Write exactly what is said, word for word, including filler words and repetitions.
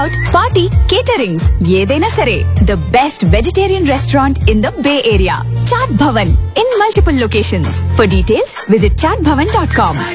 Out, party, caterings ఏదైనా సరే the best vegetarian restaurant in the bay area. Chat Bhavan in multiple locations. For details visit chat Bhavan dot com.